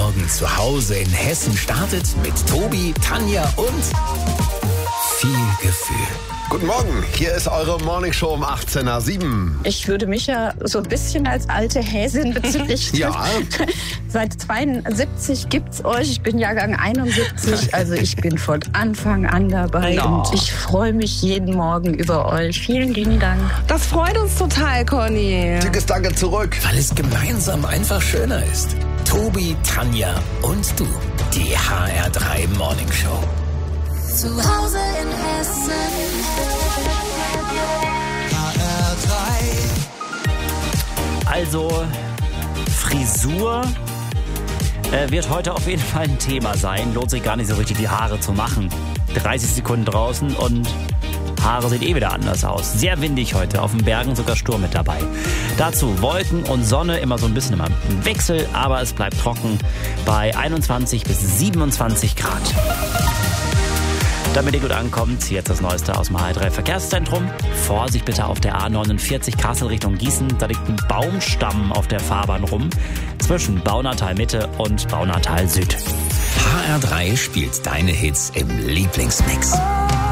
Morgen zu Hause in Hessen startet mit Tobi, Tanja und viel Gefühl. Guten Morgen, hier ist eure Morningshow um 18:07. Ich würde mich ja so ein bisschen als alte Häsin bezüglich. Ja. Seit 72 gibt's euch. Ich bin Jahrgang 71, also ich bin von Anfang an dabei und ich freue mich jeden Morgen über euch. Vielen lieben Dank. Das freut uns total, Conny. Dickes Danke zurück. Weil es gemeinsam einfach schöner ist. Tobi, Tanja und du. Die HR3 Morningshow. Zu Hause in Hessen. HR3. Also, Frisur wird heute auf jeden Fall ein Thema sein. Lohnt sich gar nicht so richtig, die Haare zu machen. 30 Sekunden draußen und Haare sehen wieder anders aus. Sehr windig heute, auf den Bergen sogar Sturm mit dabei. Dazu Wolken und Sonne, immer so ein bisschen im Wechsel, aber es bleibt trocken bei 21 bis 27 Grad. Damit ihr gut ankommt, jetzt das Neueste aus dem HR3 Verkehrszentrum. Vorsicht bitte auf der A49 Kassel Richtung Gießen. Da liegt ein Baumstamm auf der Fahrbahn rum. Zwischen Baunatal Mitte und Baunatal Süd. HR3 spielt deine Hits im Lieblingsmix.